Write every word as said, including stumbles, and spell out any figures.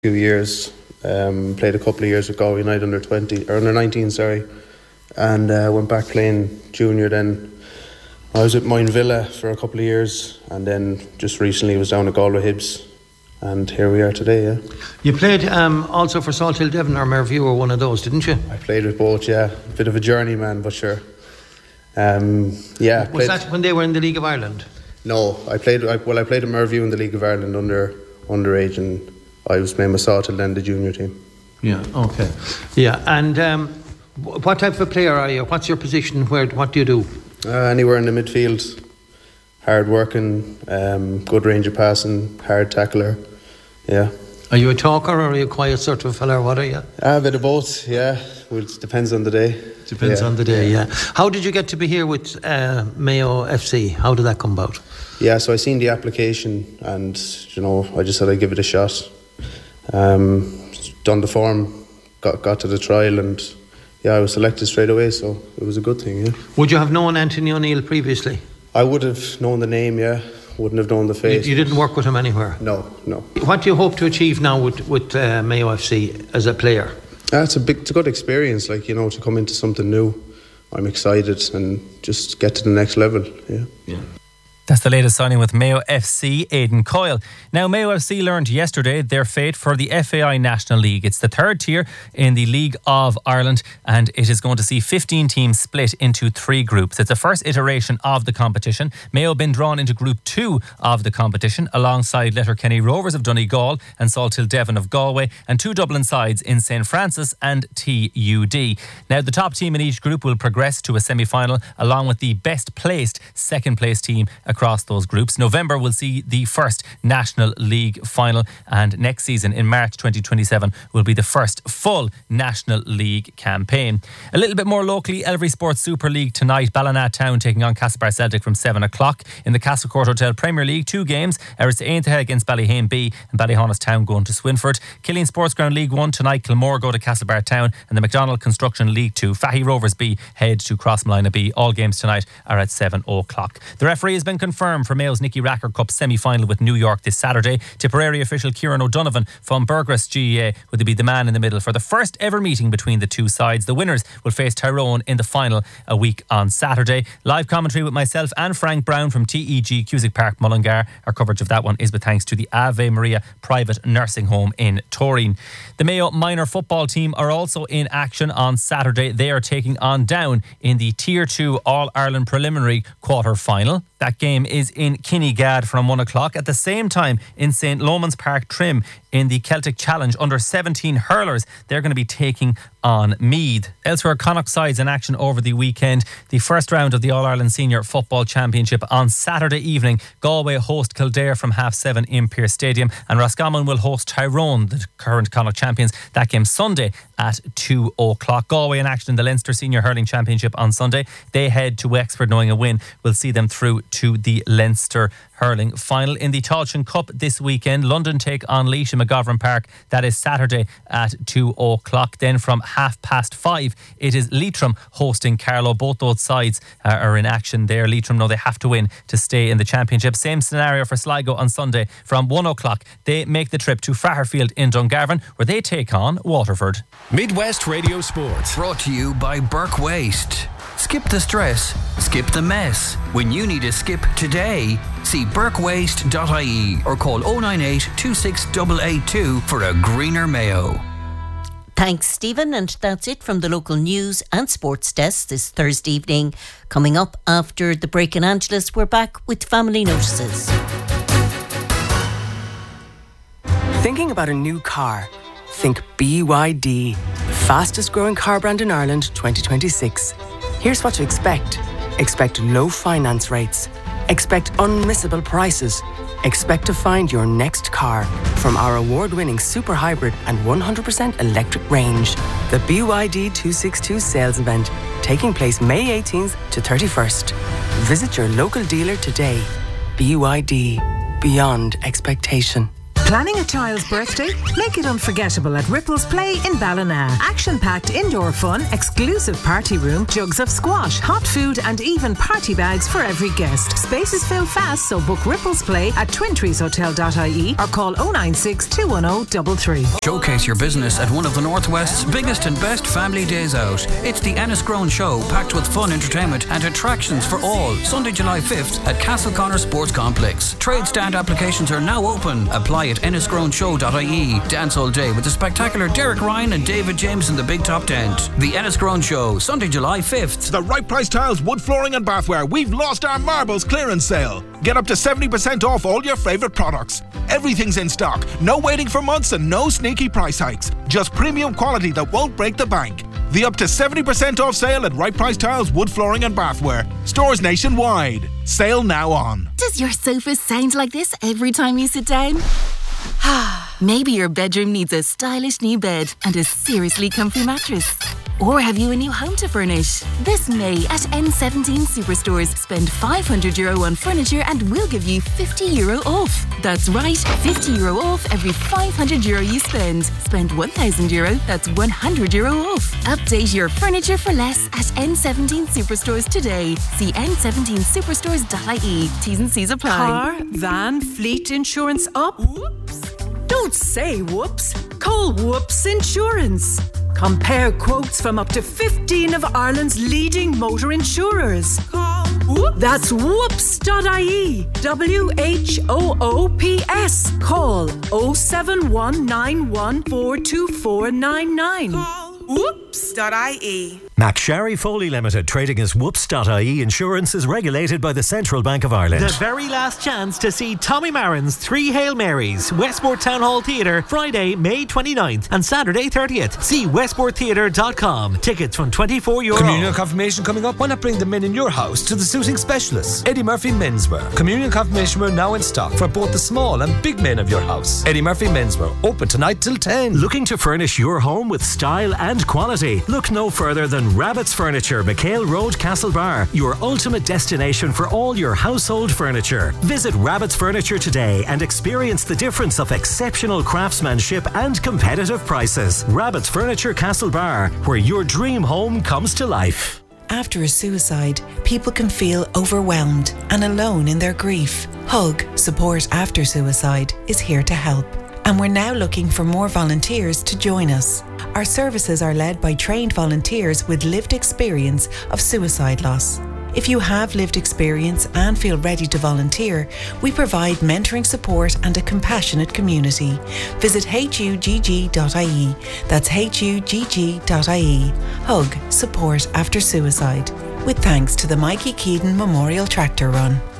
few years. Um, played a couple of years with Galway United under twenty or under nineteen, sorry, and uh, went back playing junior. Then I was at Moyne Villa for a couple of years, and then just recently was down at Galway Hibs, and here we are today. Yeah. You played um, also for Salt Hill Devon or Merview or one of those, didn't you? I played with both. Yeah, a bit of a journeyman, but sure. Um, yeah. Was that when they were in the League of Ireland? No, I played. I, well, I played at Merview in the League of Ireland under underage, and I was playing with Salt Hill then the junior team. Yeah. Okay. Yeah. And um, what type of a player are you? What's your position? Where? What do you do? Uh, anywhere in the midfield. Hard working, um, good range of passing, hard tackler. Yeah. Are you a talker or are you a quiet sort of fella? What are you? A bit of both. Yeah. Well, it depends on the day. Depends yeah. on the day. Yeah. How did you get to be here with uh, Mayo F C? How did that come about? Yeah. So I seen the application, and you know, I just said I'd give it a shot. Um, done the form, got got to the trial, and yeah, I was selected straight away, so it was a good thing. Yeah. Would you have known Anthony O'Neill previously? I would have known the name. Yeah. Wouldn't have known the face. You, you didn't work with him anywhere? No, no. What do you hope to achieve now with with uh, Mayo F C as a player? Uh, it's a big, it's a good experience. Like, you know, to come into something new. I'm excited and just get to the next level. Yeah. Yeah. That's the latest signing with Mayo F C, Aidan Coyle. Now, Mayo F C learned yesterday their fate for the F A I National League. It's the third tier in the League of Ireland, and it is going to see fifteen teams split into three groups. It's the first iteration of the competition. Mayo have been drawn into Group two of the competition alongside Letterkenny Rovers of Donegal and Salt Hill Devon of Galway, and two Dublin sides in Saint Francis and T U D. Now, the top team in each group will progress to a semi-final along with the best placed second place team across those groups. November will see the first National League final, and next season in March twenty twenty-seven will be the first full National League campaign. A little bit more locally, Elvery Sports Super League tonight. Ballina Town taking on Castlebar Celtic from seven o'clock. In the Castlecourt Hotel Premier League, two games. Erris Aintahe against Ballyhane B and Ballyhonus Town going to Swinford. Killeen Sports Ground League one tonight. Kilmore go to Castlebar Town, and the McDonald Construction League two. Fahy Rovers B head to Crossmolina B. All games tonight are at seven o'clock. The referee has been confirmed for Mayo's Nicky Racker Cup semi-final with New York this Saturday. Tipperary official Kieran O'Donovan from Burgras G A A will be the man in the middle for the first ever meeting between the two sides. The winners will face Tyrone in the final a week on Saturday. Live commentary with myself and Frank Brown from T E G Cusick Park, Mullingar. Our coverage of that one is with thanks to the Ave Maria Private Nursing Home in Torreen. The Mayo minor football team are also in action on Saturday. They are taking on Down in the Tier two All-Ireland Preliminary quarter final. That game is in Kinnegad from one o'clock. At the same time, in Saint Lomans Park, Trim, in the Celtic Challenge under seventeen hurlers, they're going to be taking on Meath. Elsewhere, Connacht sides in action over the weekend. The first round of the All-Ireland Senior Football Championship on Saturday evening. Galway host Kildare from half seven in Pearse Stadium, and Roscommon will host Tyrone, the current Connacht champions. That game Sunday at two o'clock. Galway in action in the Leinster Senior Hurling Championship on Sunday. They head to Wexford knowing a win will see them through to the Leinster Hurling final. In the Tailteann Cup this weekend, London take on Laois in McGovern Park. That is Saturday at two o'clock. Then from half past five, it is Leitrim hosting Carlow. Both those sides uh, are in action there. Leitrim know they have to win to stay in the championship. Same scenario for Sligo on Sunday from one o'clock. They make the trip to Fratherfield in Dungarvan, where they take on Waterford. Midwest Radio Sports, brought to you by Burke Waste. Skip the stress, skip the mess. When you need a skip today, see burke waste dot I E or call oh nine eight, two six eight eight two for a greener Mayo. Thanks, Stephen, and that's it from the local news and sports desk this Thursday evening. Coming up after the break in Angeles, we're back with Family Notices. Thinking about a new car? Think B Y D, the fastest growing car brand in Ireland twenty twenty-six. Here's what to expect. Expect low finance rates. Expect unmissable prices. Expect to find your next car from our award-winning super hybrid and one hundred percent electric range. The B Y D two sixty-two sales event taking place May eighteenth to thirty-first. Visit your local dealer today. B Y D, beyond expectation. Planning a child's birthday? Make it unforgettable at Ripples Play in Ballina. Action-packed indoor fun, exclusive party room, jugs of squash, hot food and even party bags for every guest. Spaces fill fast, so book Ripples Play at twin trees hotel dot I E or call oh nine six, two one oh, three three. Showcase your business at one of the Northwest's biggest and best family days out. It's the Enniscrone Show, packed with fun entertainment and attractions for all. Sunday, July fifth at Castleconnor Sports Complex. Trade stand applications are now open. Apply at enniscrone show dot I E. Dance all day with the spectacular Derek Ryan and David James in the Big Top Tent. The Enniscrone Show, Sunday, July fifth. The Right Price Tiles, wood flooring and bathware. We've lost our marbles clearance sale. Get up to seventy percent off all your favourite products. Everything's in stock. No waiting for months and no sneaky price hikes. Just premium quality that won't break the bank. The up to seventy percent off sale at Right Price Tiles, wood flooring and bathware. Stores nationwide. Sale now on. Does your sofa sound like this every time you sit down? Maybe your bedroom needs a stylish new bed and a seriously comfy mattress. Or have you a new home to furnish? This May at N seventeen Superstores, spend five hundred euro on furniture and we'll give you fifty euro off. That's right, fifty euro off every five hundred euro you spend. Spend one thousand euro, that's one hundred euro off. Update your furniture for less at N seventeen Superstores today. See N seventeen superstores dot I E. T's and C's apply. Car, van, fleet insurance up? Whoops. Don't say whoops. Call Whoops Insurance. Compare quotes from up to fifteen of Ireland's leading motor insurers. Call Whoops. That's whoops dot I E. W H O O P S. Call oh seven one nine one four two four nine nine. Call whoops dot I E. McSherry Foley Limited, trading as whoops dot I E Insurance, is regulated by the Central Bank of Ireland. The very last chance to see Tommy Marin's Three Hail Marys, Westport Town Hall Theatre, Friday, May twenty-ninth and Saturday thirtieth. See westport theatre dot com. Tickets from twenty-four euro. Communion confirmation coming up. Why not bring the men in your house to the suiting specialists? Eddie Murphy Menswear. Communion confirmation wear now in stock for both the small and big men of your house. Eddie Murphy Menswear, open tonight till ten. Looking to furnish your home with style and quality? Look no further than Rabbit's Furniture, McHale Road, Castlebar, your ultimate destination for all your household furniture. Visit Rabbit's Furniture today and experience the difference of exceptional craftsmanship and competitive prices. Rabbit's Furniture, Castlebar, where your dream home comes to life. After a suicide, people can feel overwhelmed and alone in their grief. Hug, Support After Suicide, is here to help. And we're now looking for more volunteers to join us. Our services are led by trained volunteers with lived experience of suicide loss. If you have lived experience and feel ready to volunteer, we provide mentoring support and a compassionate community. Visit H U G G dot I E. That's H U G G dot I E. Hug, Support After Suicide. With thanks to the Mikey Keaton Memorial Tractor Run.